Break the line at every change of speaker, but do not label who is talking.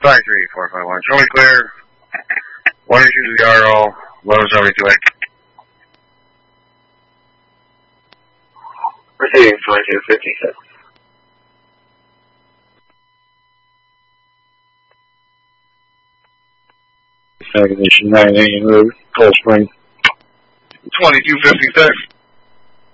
53451. Show me clear. 180 low 728.
Receiving 2256.
Ignition 9 road, Cold Spring.
2256.